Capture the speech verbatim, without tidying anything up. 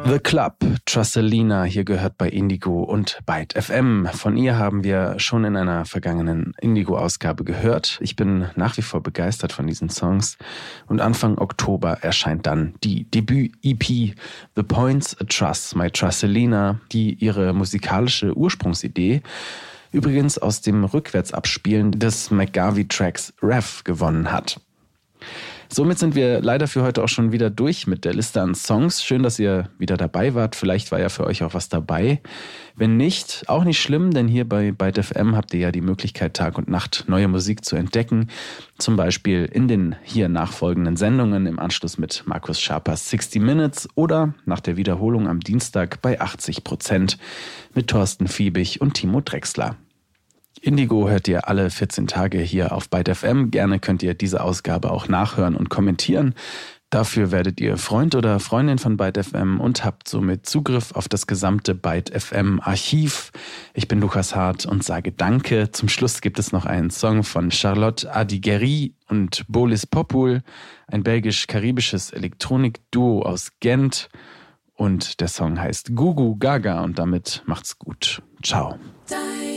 The Club, Trusselina, hier gehört bei Indigo und Byte F M. Von ihr haben wir schon in einer vergangenen Indigo-Ausgabe gehört. Ich bin nach wie vor begeistert von diesen Songs. Und Anfang Oktober erscheint dann die Debüt-E P The Points A Truss, My Trusselina, die ihre musikalische Ursprungsidee übrigens aus dem Rückwärtsabspielen des McGarvey-Tracks Rev gewonnen hat. Somit sind wir leider für heute auch schon wieder durch mit der Liste an Songs. Schön, dass ihr wieder dabei wart. Vielleicht war ja für euch auch was dabei. Wenn nicht, auch nicht schlimm, denn hier bei Byte F M habt ihr ja die Möglichkeit, Tag und Nacht neue Musik zu entdecken. Zum Beispiel in den hier nachfolgenden Sendungen im Anschluss mit Markus Scharpers sixty Minutes oder nach der Wiederholung am Dienstag bei achtzig Prozent mit Thorsten Fiebig und Timo Drechsler. Indigo hört ihr alle vierzehn Tage hier auf Byte F M. Gerne könnt ihr diese Ausgabe auch nachhören und kommentieren. Dafür werdet ihr Freund oder Freundin von Byte F M und habt somit Zugriff auf das gesamte Byte F M Archiv. Ich bin Lukas Hart und sage Danke. Zum Schluss gibt es noch einen Song von Charlotte Adigéry und Bolis Popul, ein belgisch-karibisches Elektronik-Duo aus Gent. Und der Song heißt Gugu Gaga und damit macht's gut. Ciao.